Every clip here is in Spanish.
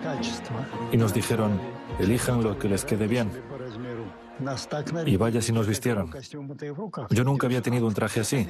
y nos dijeron, elijan lo que les quede bien. Y vaya si nos vistieron. Yo nunca había tenido un traje así.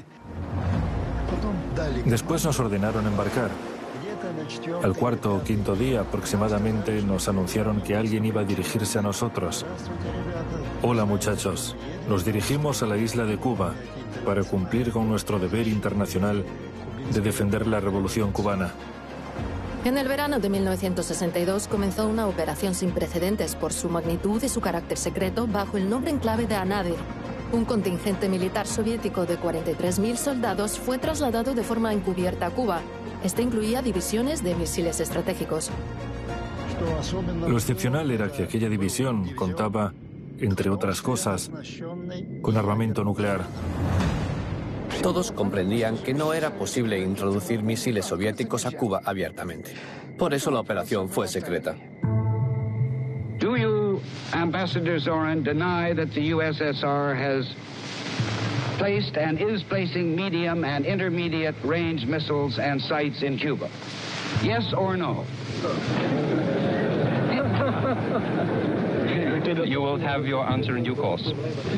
Después nos ordenaron embarcar. Al cuarto o quinto día aproximadamente nos anunciaron que alguien iba a dirigirse a nosotros. Hola muchachos, nos dirigimos a la isla de Cuba para cumplir con nuestro deber internacional de defender la revolución cubana. En el verano de 1962 comenzó una operación sin precedentes por su magnitud y su carácter secreto bajo el nombre en clave de Anadyr. Un contingente militar soviético de 43.000 soldados fue trasladado de forma encubierta a Cuba. Este incluía divisiones de misiles estratégicos. Lo excepcional era que aquella división contaba, entre otras cosas, con armamento nuclear. Todos comprendían que no era posible introducir misiles soviéticos a Cuba abiertamente. Por eso la operación fue secreta. Do you, Ambassador Zorin, deny that the USSR has placed and is placing medium and intermediate range missiles and sites in Cuba? Yes or no? You will have your answer in due course.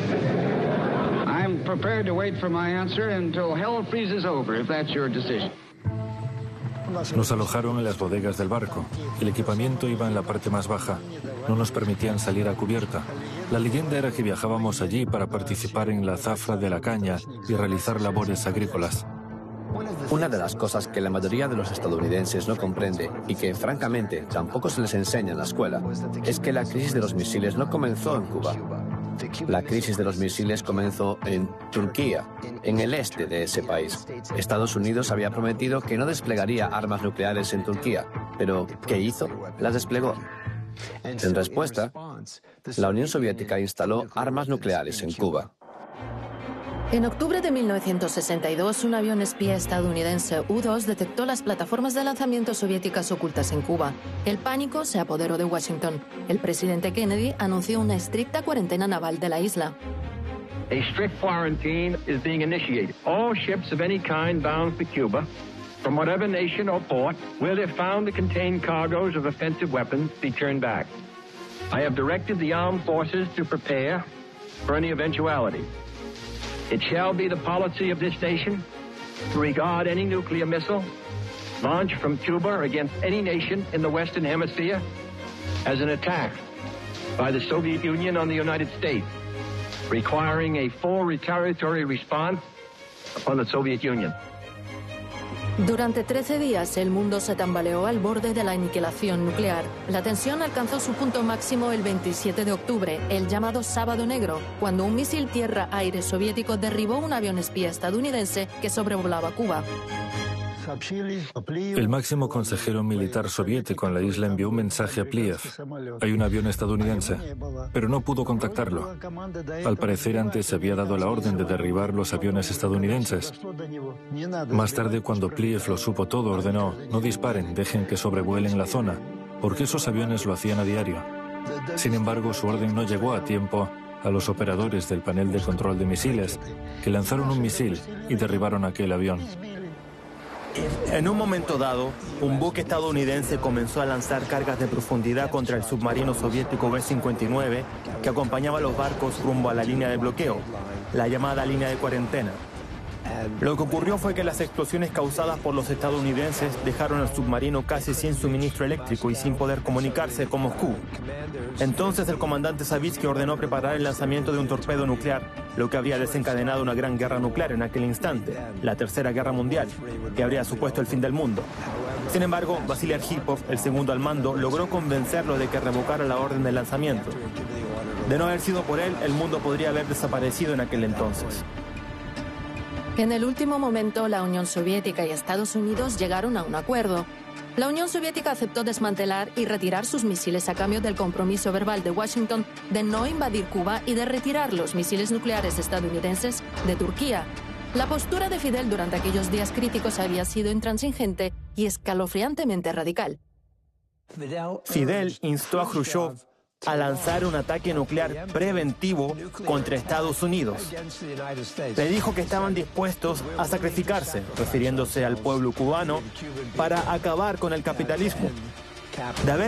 I'm prepared to wait for my answer until hell freezes over, if that's your decision. Nos alojaron en las bodegas del barco. El equipamiento iba en la parte más baja. No nos permitían salir a cubierta. La leyenda era que viajábamos allí para participar en la zafra de la caña y realizar labores agrícolas. Una de las cosas que la mayoría de los estadounidenses no comprende y que, francamente, tampoco se les enseña en la escuela, es que la crisis de los misiles no comenzó en Cuba. La crisis de los misiles comenzó en Turquía, en el este de ese país. Estados Unidos había prometido que no desplegaría armas nucleares en Turquía, pero ¿qué hizo? Las desplegó. En respuesta, la Unión Soviética instaló armas nucleares en Cuba. En octubre de 1962, un avión espía estadounidense U-2 detectó las plataformas de lanzamiento soviéticas ocultas en Cuba. El pánico se apoderó de Washington. El presidente Kennedy anunció una estricta cuarentena naval de la isla. A strict quarantine is being initiated. All ships of any kind bound for Cuba, from whatever nation or port, where they're found to contain cargoes of offensive weapons, be turned back. I have directed the armed forces to prepare for any eventuality. It shall be the policy of this nation to regard any nuclear missile launched from Cuba against any nation in the Western Hemisphere as an attack by the Soviet Union on the United States, requiring a full retaliatory response upon the Soviet Union. Durante 13 días, el mundo se tambaleó al borde de la aniquilación nuclear. La tensión alcanzó su punto máximo el 27 de octubre, el llamado Sábado Negro, cuando un misil tierra-aire soviético derribó un avión espía estadounidense que sobrevolaba Cuba. El máximo consejero militar soviético en la isla envió un mensaje a Pliev. Hay un avión estadounidense, pero no pudo contactarlo. Al parecer antes se había dado la orden de derribar los aviones estadounidenses. Más tarde, cuando Pliev lo supo todo, ordenó, no disparen, dejen que sobrevuelen la zona, porque esos aviones lo hacían a diario. Sin embargo, su orden no llegó a tiempo a los operadores del panel de control de misiles, que lanzaron un misil y derribaron aquel avión. En un momento dado, un buque estadounidense comenzó a lanzar cargas de profundidad contra el submarino soviético B-59 que acompañaba a los barcos rumbo a la línea de bloqueo, la llamada línea de cuarentena. Lo que ocurrió fue que las explosiones causadas por los estadounidenses dejaron al submarino casi sin suministro eléctrico y sin poder comunicarse con Moscú. Entonces el comandante Savitsky ordenó preparar el lanzamiento de un torpedo nuclear, lo que habría desencadenado una gran guerra nuclear en aquel instante, la Tercera Guerra Mundial, que habría supuesto el fin del mundo. Sin embargo, Vasily Arkhipov, el segundo al mando, logró convencerlo de que revocara la orden de lanzamiento. De no haber sido por él, el mundo podría haber desaparecido en aquel entonces. En el último momento, la Unión Soviética y Estados Unidos llegaron a un acuerdo. La Unión Soviética aceptó desmantelar y retirar sus misiles a cambio del compromiso verbal de Washington de no invadir Cuba y de retirar los misiles nucleares estadounidenses de Turquía. La postura de Fidel durante aquellos días críticos había sido intransigente y escalofriantemente radical. Fidel instó a Khrushchev a lanzar un ataque nuclear preventivo contra Estados Unidos. Le dijo que estaban dispuestos a sacrificarse, refiriéndose al pueblo cubano, para acabar con el capitalismo. De haber